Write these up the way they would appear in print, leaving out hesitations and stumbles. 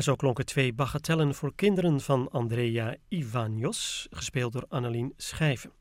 En zo klonken 2 bagatellen voor kinderen van Andrea Ivanios, gespeeld door Annelien Schijven.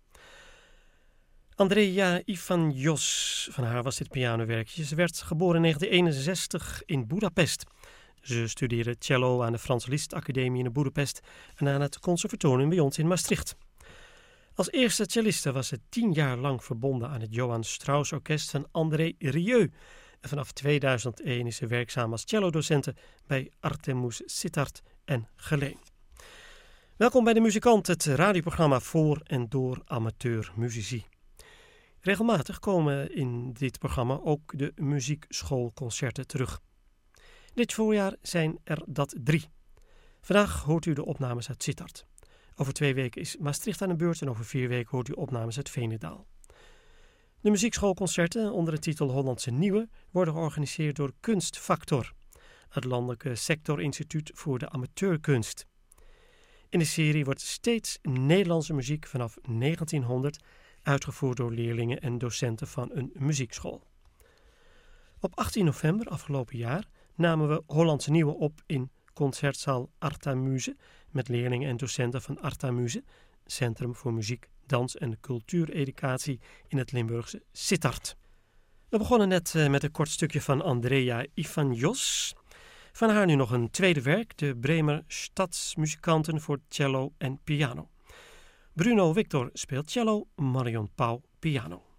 Andrea Ivanios, van haar was dit pianowerkje. Ze werd geboren in 1961 in Budapest. Ze studeerde cello aan de Frans Liszt Academie in Budapest en aan het Conservatorium bij ons in Maastricht. Als eerste celliste was ze 10 jaar lang verbonden aan het Johann Strauss Orkest van André Rieu. En vanaf 2001 is ze werkzaam als cellodocente bij Artemus Sittard en Geleen. Welkom bij De Muzikant, het radioprogramma voor en door amateurmuzici. Regelmatig komen in dit programma ook de muziekschoolconcerten terug. Dit voorjaar zijn er dat 3. Vandaag hoort u de opnames uit Sittard. Over 2 weken is Maastricht aan de beurt en over 4 weken hoort u opnames uit Veenendaal. De muziekschoolconcerten onder de titel Hollandse Nieuwe worden georganiseerd door Kunstfactor, het landelijke sectorinstituut voor de amateurkunst. In de serie wordt steeds Nederlandse muziek vanaf 1900 uitgevoerd door leerlingen en docenten van een muziekschool. Op 18 november afgelopen jaar namen we Hollandse Nieuwe op in concertzaal Artamuse met leerlingen en docenten van Artamuse, Centrum voor Muziek, Dans en Cultuureducatie in het Limburgse Sittard. We begonnen net met een kort stukje van Andrea Ivanios. Van haar nu nog een tweede werk, de Bremer Stadsmuzikanten voor cello en piano. Bruno Victor speelt cello, Marion Pauw piano.